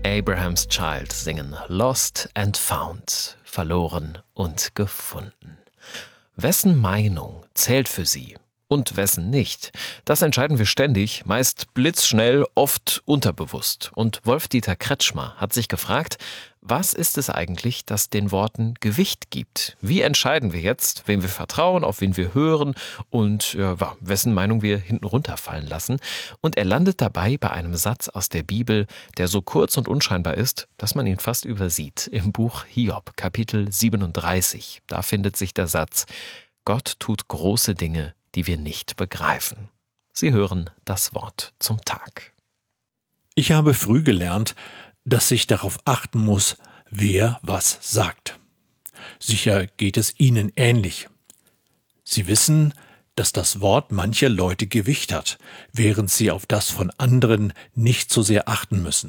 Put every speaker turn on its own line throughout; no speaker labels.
Abraham's Child singen Lost and Found, verloren und gefunden. Wessen Meinung zählt für Sie und wessen nicht? Das entscheiden wir ständig, meist blitzschnell, oft unterbewusst. Und Wolf-Dieter Kretschmer hat sich gefragt, was ist es eigentlich, das den Worten Gewicht gibt? Wie entscheiden wir jetzt, wem wir vertrauen, auf wen wir hören und wessen Meinung wir hinten runterfallen lassen? Und er landet dabei bei einem Satz aus der Bibel, der so kurz und unscheinbar ist, dass man ihn fast übersieht. Im Buch Hiob, Kapitel 37. Da findet sich der Satz: Gott tut große Dinge, die wir nicht begreifen. Sie hören das Wort zum Tag.
Ich habe früh gelernt, dass ich darauf achten muss, wer was sagt. Sicher geht es Ihnen ähnlich. Sie wissen, dass das Wort mancher Leute Gewicht hat, während sie auf das von anderen nicht so sehr achten müssen.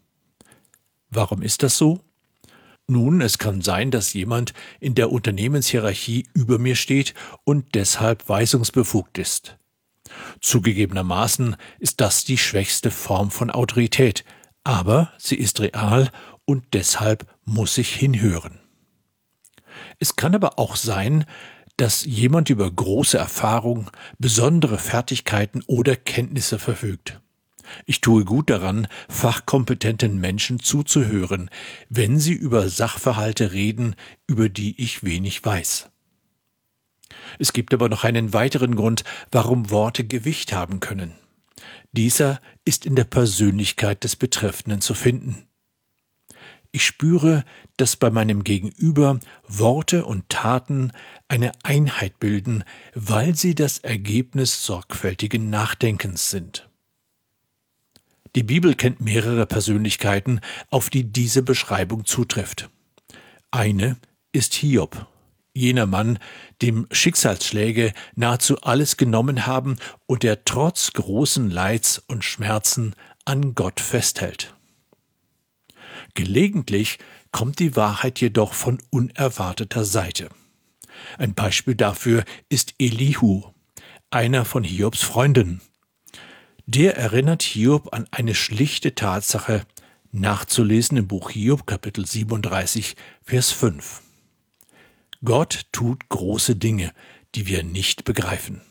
Warum ist das so? Nun, es kann sein, dass jemand in der Unternehmenshierarchie über mir steht und deshalb weisungsbefugt ist. Zugegebenermaßen ist das die schwächste Form von Autorität, aber sie ist real und deshalb muss ich hinhören. Es kann aber auch sein, dass jemand über große Erfahrung, besondere Fertigkeiten oder Kenntnisse verfügt. Ich tue gut daran, fachkompetenten Menschen zuzuhören, wenn sie über Sachverhalte reden, über die ich wenig weiß. Es gibt aber noch einen weiteren Grund, warum Worte Gewicht haben können. Dieser ist in der Persönlichkeit des Betreffenden zu finden. Ich spüre, dass bei meinem Gegenüber Worte und Taten eine Einheit bilden, weil sie das Ergebnis sorgfältigen Nachdenkens sind. Die Bibel kennt mehrere Persönlichkeiten, auf die diese Beschreibung zutrifft. Eine ist Hiob, jener Mann, dem Schicksalsschläge nahezu alles genommen haben und der trotz großen Leids und Schmerzen an Gott festhält. Gelegentlich kommt die Wahrheit jedoch von unerwarteter Seite. Ein Beispiel dafür ist Elihu, einer von Hiobs Freunden. Der erinnert Hiob an eine schlichte Tatsache, nachzulesen im Buch Hiob, Kapitel 37, Vers 5. Gott tut große Dinge, die wir nicht begreifen.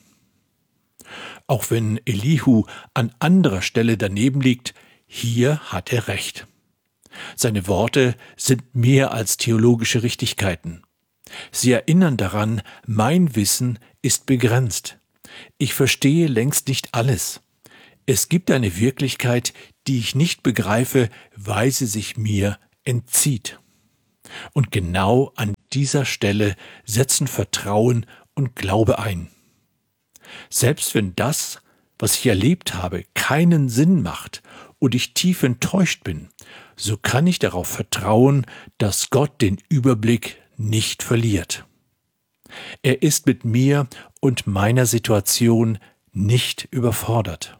Auch wenn Elihu an anderer Stelle daneben liegt, hier hat er recht. Seine Worte sind mehr als theologische Richtigkeiten. Sie erinnern daran, mein Wissen ist begrenzt. Ich verstehe längst nicht alles. Es gibt eine Wirklichkeit, die ich nicht begreife, weil sie sich mir entzieht. Und genau an dieser Stelle setzen Vertrauen und Glaube ein. Selbst wenn das, was ich erlebt habe, keinen Sinn macht und ich tief enttäuscht bin, so kann ich darauf vertrauen, dass Gott den Überblick nicht verliert. Er ist mit mir und meiner Situation nicht überfordert.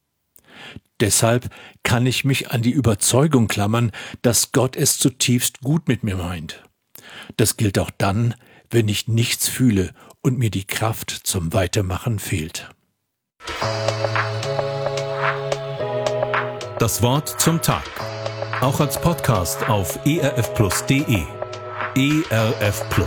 Deshalb kann ich mich an die Überzeugung klammern, dass Gott es zutiefst gut mit mir meint. Das gilt auch dann, wenn ich nichts fühle und mir die Kraft zum Weitermachen fehlt.
Das Wort zum Tag. Auch als Podcast auf erfplus.de. ERF Plus.